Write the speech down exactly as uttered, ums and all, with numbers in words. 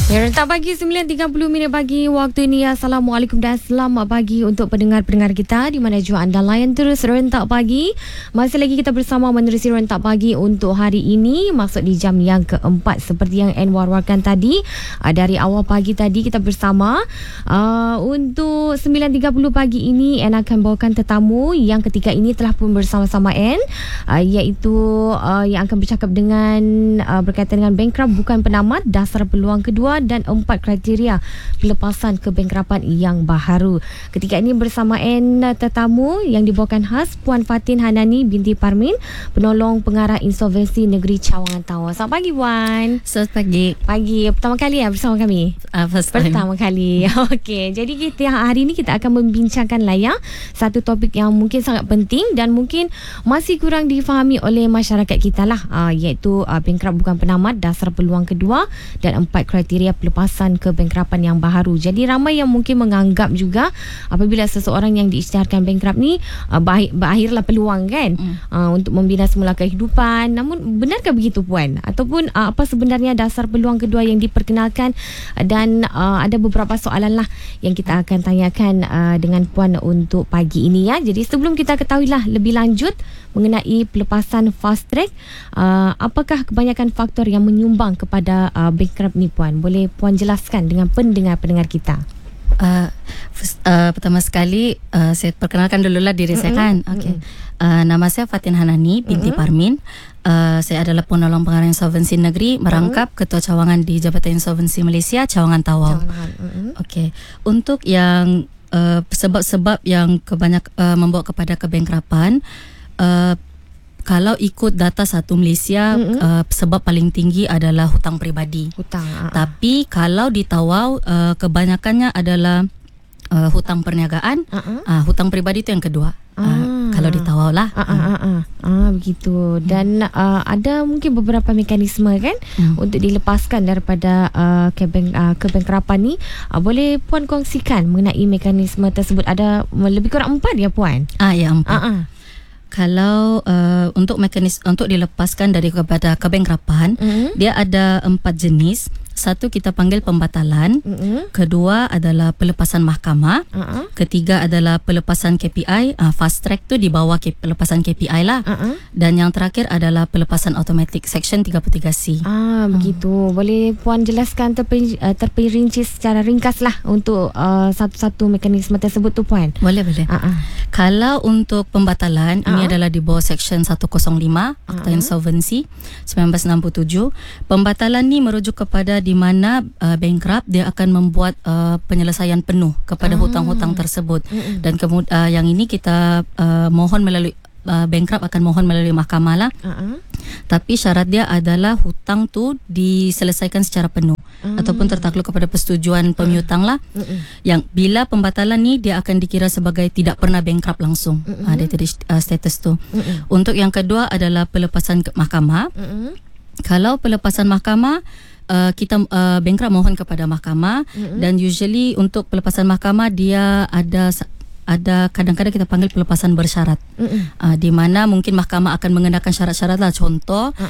Ya, rentak pagi sembilan tiga puluh minit pagi waktu ini. Assalamualaikum dan selamat pagi untuk pendengar-pendengar kita di mana jua anda layan terus rentak pagi. Masih lagi kita bersama menerusi rentak pagi untuk hari ini, maksud di jam yang keempat seperti yang Anwar warkan tadi. Uh, dari awal pagi tadi kita bersama uh, untuk sembilan tiga puluh pagi ini Ann akan bawakan tetamu yang ketiga ini telah pun bersama-sama Ann, uh, iaitu uh, yang akan bercakap dengan uh, berkaitan dengan bankrupt bukan penamat, dasar peluang kedua dan empat kriteria pelepasan kebangkrapan yang baharu. Ketika ini bersama N tetamu yang dibawakan khas Puan Fatin Hanani binti Parmin, penolong pengarah insolvensi negeri Cawangan Tawau. Selamat pagi Puan. Selamat pagi. Pagi pertama kali ya bersama kami. Uh, first time. Pertama kali. Okey, jadi kita hari ini kita akan membincangkan layak satu topik yang mungkin sangat penting dan mungkin masih kurang difahami oleh masyarakat kita lah, uh, iaitu uh, bankrupt bukan penamat, dasar peluang kedua dan empat kriteria pelepasan kebangkrapan yang baharu. Jadi ramai yang mungkin menganggap juga apabila seseorang yang diisytiharkan bankrupt ni uh, berakhir, berakhirlah peluang kan mm. uh, untuk membina semula kehidupan. Namun benarkah begitu Puan? Ataupun uh, apa sebenarnya dasar peluang kedua yang diperkenalkan? Uh, dan uh, ada beberapa soalan lah yang kita akan tanyakan uh, dengan Puan untuk pagi ini ya. Jadi sebelum kita ketahuilah lebih lanjut mengenai pelepasan fast track, uh, apakah kebanyakan faktor yang menyumbang kepada uh, bankrupt ni Puan? Boleh Puan jelaskan dengan pendengar-pendengar kita? Uh, first, uh, pertama sekali uh, saya perkenalkan dululah diri mm-hmm. saya kan. Okay. Mm-hmm. Uh, nama saya Fatin Hanani binti mm-hmm. Parmin. Uh, saya adalah penolong pengarah insolvensi negeri merangkap mm-hmm. Ketua Cawangan di Jabatan Insolvensi Malaysia Cawangan Tawau. Mm-hmm. Okey. Untuk yang uh, sebab-sebab yang kebanyak uh, membawa kepada kebangkrapan, uh, kalau ikut data Satu Malaysia, mm-hmm. uh, sebab paling tinggi adalah hutang peribadi. Hutang. Uh-huh. Tapi kalau di Tawau, uh, kebanyakannya adalah uh, hutang perniagaan. Uh-huh. Uh, hutang peribadi itu yang kedua. Uh, uh, kalau di Tawau lah. Uh, uh, uh, uh. Ah, begitu. Dan uh, ada mungkin beberapa mekanisme kan uh. untuk dilepaskan daripada uh, kebang, uh, kebangkrapan ni. Uh, boleh Puan kongsikan mengenai mekanisme tersebut? Ada lebih kurang empat ya Puan? Ah, ya empat. Uh, uh. Kalau uh, untuk mekanisme untuk dilepaskan dari kepada kebangkrapan, mm-hmm. dia ada empat jenis. Satu kita panggil pembatalan, mm-hmm. kedua adalah pelepasan mahkamah, uh-uh. ketiga adalah pelepasan K P I, uh, fast track tu di bawah K- pelepasan K P I lah, uh-uh. dan yang terakhir adalah pelepasan automatik Section tiga puluh tiga C. Ah, hmm. begitu. Boleh Puan jelaskan terperinci, uh, terperinci secara ringkas lah untuk uh, satu-satu mekanisme tersebut tu Puan? Boleh, boleh. Uh-uh. Kalau untuk pembatalan, uh-uh. ini adalah di bawah Section seratus lima Akta uh-uh. Insolvensi seribu sembilan ratus enam puluh tujuh. Pembatalan ni merujuk kepada di mana uh, bankrupt dia akan membuat uh, penyelesaian penuh kepada ah. hutang-hutang tersebut. Mm-mm. Dan kemud- uh, yang ini kita uh, mohon melalui uh, bankrupt akan mohon melalui mahkamah lah. Uh-uh. Tapi syarat dia adalah hutang tu diselesaikan secara penuh uh-uh. ataupun tertakluk kepada persetujuan pemiutang lah. Uh-uh. Yang bila pembatalan ni dia akan dikira sebagai tidak pernah bankrupt langsung. Uh-uh. Uh, dia tadi uh, status tu. Uh-uh. Untuk yang kedua adalah pelepasan ke mahkamah. Uh-uh. Kalau pelepasan mahkamah, Uh, kita uh, bankrupt mohon kepada mahkamah, mm-hmm. dan usually untuk pelepasan mahkamah dia ada ada kadang-kadang kita panggil pelepasan bersyarat, mm-hmm. uh, di mana mungkin mahkamah akan mengenakan syarat-syarat lah. Contoh, uh-huh.